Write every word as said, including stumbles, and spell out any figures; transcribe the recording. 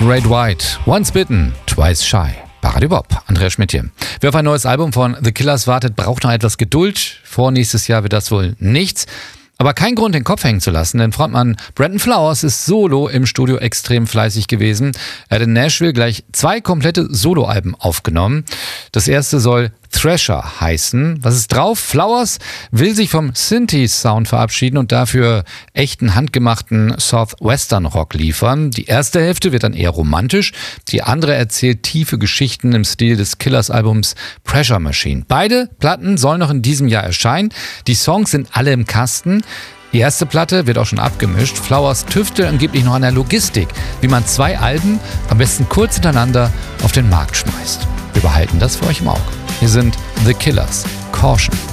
Great White, Once Bitten, Twice Shy. Bei Radio Bob, Andreas Schmidt hier. Wer auf ein neues Album von The Killers wartet, braucht noch etwas Geduld. Vor nächstes Jahr wird das wohl nichts. Aber kein Grund, den Kopf hängen zu lassen, denn Frontmann Brandon Flowers ist solo im Studio extrem fleißig gewesen. Er hat in Nashville gleich zwei komplette Soloalben aufgenommen. Das erste soll Thrasher heißen. Was ist drauf? Flowers will sich vom Synthie-Sound verabschieden und dafür echten handgemachten Southwestern-Rock liefern. Die erste Hälfte wird dann eher romantisch, die andere erzählt tiefe Geschichten im Stil des Killers-Albums Pressure Machine. Beide Platten sollen noch in diesem Jahr erscheinen. Die Songs sind alle im Kasten. Die erste Platte wird auch schon abgemischt. Flowers tüftelt angeblich noch an der Logistik, wie man zwei Alben am besten kurz hintereinander auf den Markt schmeißt. Wir behalten das für euch im Auge. Hier sind The Killers, Caution.